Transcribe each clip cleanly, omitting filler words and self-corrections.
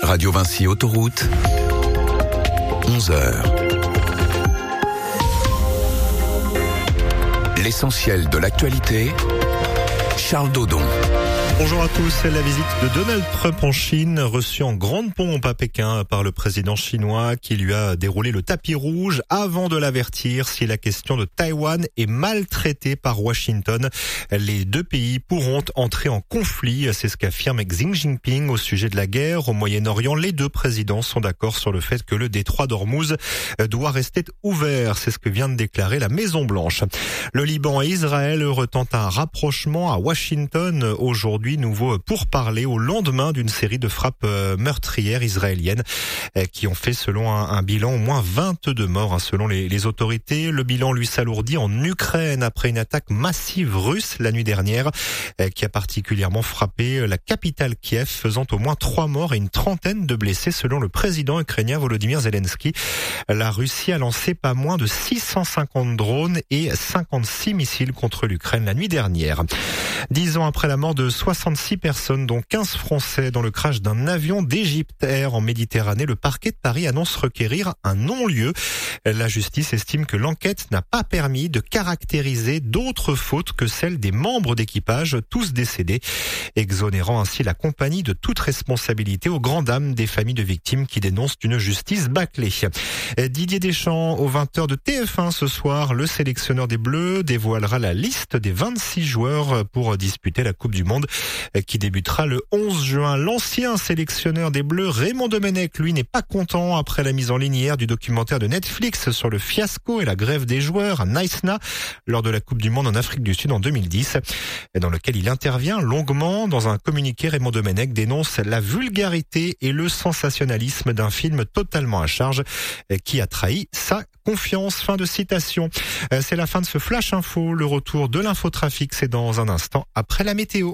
Radio Vinci Autoroute, 11h. L'essentiel de l'actualité, Charles Dodon. Bonjour à tous. La visite de Donald Trump en Chine, reçue en grande pompe à Pékin par le président chinois qui lui a déroulé le tapis rouge avant de l'avertir si la question de Taïwan est maltraitée par Washington. Les deux pays pourront entrer en conflit, c'est ce qu'affirme Xi Jinping au sujet de la guerre au Moyen-Orient. Les deux présidents sont d'accord sur le fait que le détroit d'Ormuz doit rester ouvert. C'est ce que vient de déclarer la Maison-Blanche. Le Liban et Israël retentent un rapprochement à Washington aujourd'hui. Nouveau pourparlers au lendemain d'une série de frappes meurtrières israéliennes qui ont fait, selon un bilan, au moins 22 morts selon les autorités. Le bilan lui s'alourdit en Ukraine après une attaque massive russe la nuit dernière qui a particulièrement frappé la capitale Kiev, faisant au moins 3 morts et une trentaine de blessés selon le président ukrainien Volodymyr Zelensky. La Russie a lancé pas moins de 650 drones et 56 missiles contre l'Ukraine la nuit dernière. 10 ans après la mort de 66 personnes, dont 15 Français, dans le crash d'un avion d'Egypte Air en Méditerranée, le parquet de Paris annonce requérir un non-lieu. La justice estime que l'enquête n'a pas permis de caractériser d'autres fautes que celles des membres d'équipage, tous décédés, exonérant ainsi la compagnie de toute responsabilité aux grandes dames des familles de victimes qui dénoncent une justice bâclée. Didier Deschamps, aux 20h de TF1 ce soir, le sélectionneur des Bleus dévoilera la liste des 26 joueurs pour disputer la Coupe du Monde qui débutera le 11 juin. L'ancien sélectionneur des Bleus, Raymond Domenech, lui, n'est pas content après la mise en ligne hier du documentaire de Netflix sur le fiasco et la grève des joueurs à Naïsna lors de la Coupe du Monde en Afrique du Sud en 2010, dans lequel il intervient longuement. Dans un communiqué, Raymond Domenech dénonce la vulgarité et le sensationnalisme d'un film totalement à charge qui a trahi sa confiance. Fin de citation. C'est la fin de ce Flash Info. Le retour de l'infotrafic, c'est dans un instant après la météo.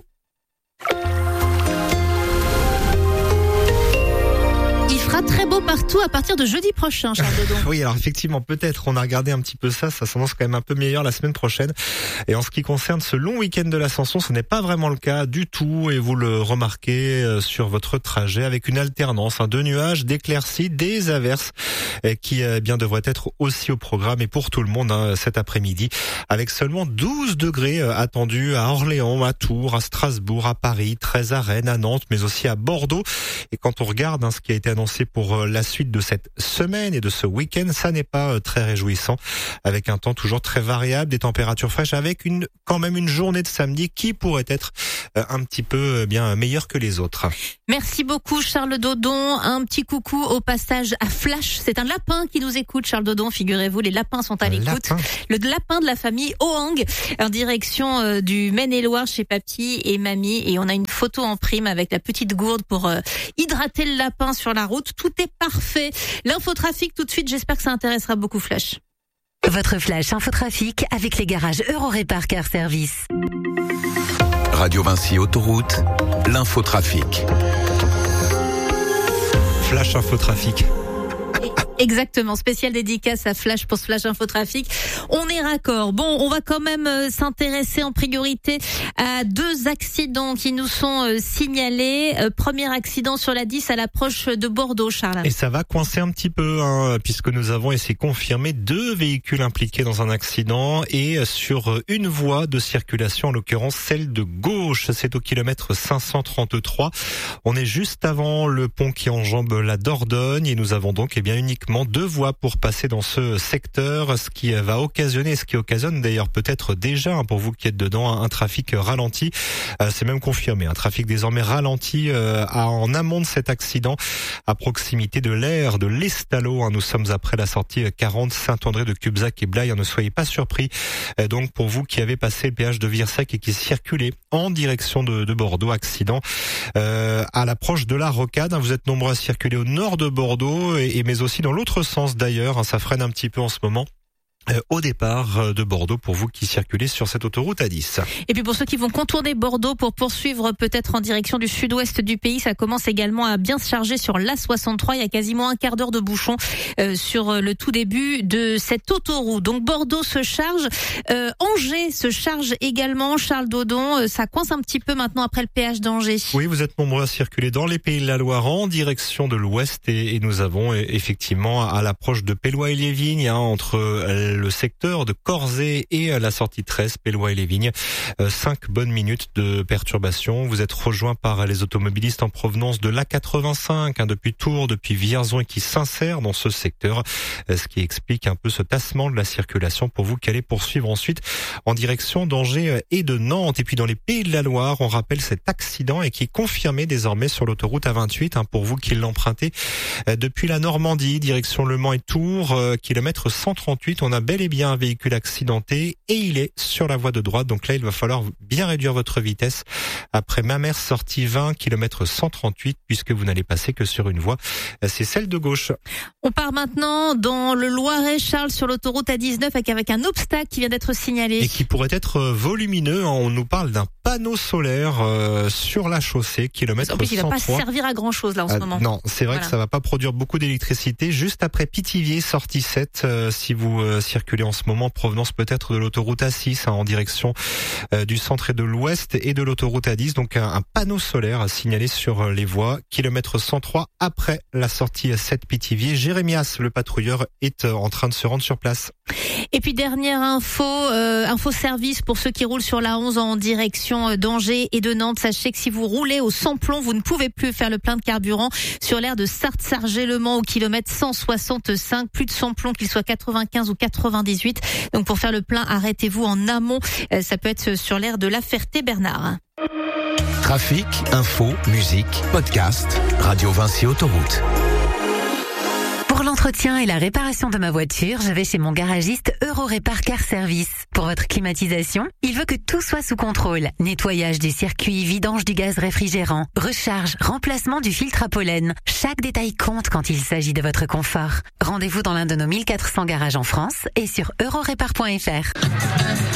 Il fera très beau partout à partir de jeudi prochain, Charles Dodon. Oui, alors effectivement, peut-être, on a regardé un petit peu ça s'annonce quand même un peu meilleur la semaine prochaine. Et en ce qui concerne ce long week-end de l'Ascension, ce n'est pas vraiment le cas du tout, et vous le remarquez sur votre trajet, avec une alternance de nuages, d'éclaircies, des averses, qui bien devraient être aussi au programme et pour tout le monde cet après-midi, avec seulement 12 degrés attendus à Orléans, à Tours, à Strasbourg, à Paris, 13 à Rennes, à Nantes, mais aussi à Bordeaux. Et quand on regarde ce qui a été annoncé pour la suite de cette semaine et de ce week-end, ça n'est pas très réjouissant, avec un temps toujours très variable, des températures fraîches, avec quand même une journée de samedi qui pourrait être un petit peu bien meilleure que les autres. Merci beaucoup, Charles Dodon. Un petit coucou au passage à Flash. C'est un lapin qui nous écoute, Charles Dodon. Figurez-vous, les lapins sont à l'écoute. Le lapin de la famille Hoang, en direction du Maine-et-Loire chez papy et mamie. Et on a une photo en prime avec la petite gourde pour hydrater le lapin sur la route. Tout est parfait. L'infotrafic tout de suite, j'espère que ça intéressera beaucoup Flash. Votre Flash Infotrafic avec les garages Eurorépar Car Service. Radio Vinci Autoroute, l'infotrafic. Flash Infotrafic. Exactement, spécial dédicace à Flash pour ce Flash Infotrafic. On est raccord. Bon, on va quand même s'intéresser en priorité à 2 accidents qui nous sont signalés. Premier accident sur la 10 à l'approche de Bordeaux, Charles. Et ça va coincer un petit peu, puisque nous avons, et c'est confirmé, 2 véhicules impliqués dans un accident et sur une voie de circulation, en l'occurrence celle de gauche. C'est au kilomètre 533. On est juste avant le pont qui enjambe la Dordogne et nous avons donc uniquement 2 voies pour passer dans ce secteur, ce qui occasionne d'ailleurs peut-être déjà, pour vous qui êtes dedans, un trafic ralenti. C'est même confirmé, un trafic désormais ralenti en amont de cet accident, à proximité de l'aire de l'Estalo. Nous sommes après la sortie 40 Saint-André de Cubzac et Blaye. Ne soyez pas surpris. Donc pour vous qui avez passé le péage de Virsec et qui circulez en direction de Bordeaux, accident à l'approche de la Rocade. Vous êtes nombreux à circuler au nord de Bordeaux mais aussi dans l'autre sens d'ailleurs, ça freine un petit peu en ce moment. au départ de Bordeaux pour vous qui circulez sur cette autoroute A10. Et puis pour ceux qui vont contourner Bordeaux pour poursuivre peut-être en direction du sud-ouest du pays, ça commence également à bien se charger sur l'A63. Il y a quasiment un quart d'heure de bouchon sur le tout début de cette autoroute. Donc Bordeaux se charge, Angers se charge également. Charles Dodon, ça coince un petit peu maintenant après le péage d'Angers. Oui, vous êtes nombreux à circuler dans les Pays de la Loire en direction de l'ouest et nous avons effectivement à l'approche de Pellois-et-Liévignes, entre le secteur de Corzet et la sortie 13, Pellois-et-Liévignes. 5 bonnes minutes de perturbation. Vous êtes rejoint par les automobilistes en provenance de l'A85, depuis Tours, depuis Vierzon et qui s'insèrent dans ce secteur. Ce qui explique un peu ce tassement de la circulation pour vous qui allez poursuivre ensuite en direction d'Angers et de Nantes. Et puis dans les Pays de la Loire, on rappelle cet accident et qui est confirmé désormais sur l'autoroute A28 pour vous qui l'empruntez depuis la Normandie, direction Le Mans et Tours, kilomètre 138. On a bel et bien un véhicule accidenté et il est sur la voie de droite. Donc là, il va falloir bien réduire votre vitesse après Mamers sortie 20, kilomètre 138, puisque vous n'allez passer que sur une voie. C'est celle de gauche. On part maintenant dans le Loiret, Charles, sur l'autoroute A19 avec un obstacle qui vient d'être signalé. Et qui pourrait être volumineux. On nous parle d'un panneau solaire sur la chaussée, kilomètre 103. En plus, il va pas servir à grand chose là en ce moment. Non, c'est vrai que ça va pas produire beaucoup d'électricité. Juste après Pithiviers, sortie 7, si vous circulez en ce moment, provenance peut-être de l'autoroute A6 en direction du centre et de l'ouest et de l'autoroute A10. Donc un panneau solaire signalé sur les voies, kilomètre 103 après la sortie 7 Pithiviers. Jérémias, le patrouilleur, est en train de se rendre sur place. Et puis dernière info service pour ceux qui roulent sur la 11 en direction d'Angers et de Nantes. Sachez que si vous roulez au sans-plomb, vous ne pouvez plus faire le plein de carburant sur l'aire de Sarthe-Sargé-le-Mans au kilomètre 165. Plus de sans-plomb, qu'il soit 95 ou 98. Donc pour faire le plein, arrêtez-vous en amont. Ça peut être sur l'aire de La Ferté-Bernard. Trafic, info, musique, podcast, Radio Vinci Autoroute. Pour l'entretien et la réparation de ma voiture, je vais chez mon garagiste Eurorépar Car Service. Pour votre climatisation, il veut que tout soit sous contrôle. Nettoyage du circuit, vidange du gaz réfrigérant, recharge, remplacement du filtre à pollen. Chaque détail compte quand il s'agit de votre confort. Rendez-vous dans l'un de nos 1400 garages en France et sur eurorépar.fr.